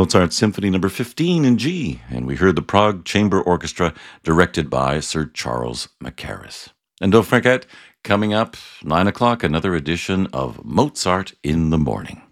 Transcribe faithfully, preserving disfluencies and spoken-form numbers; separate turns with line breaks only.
Mozart Symphony Number fifteen in G, and we heard the Prague Chamber Orchestra directed by Sir Charles Mackerras. And don't forget, coming up, nine o'clock, another edition of Mozart in the Morning.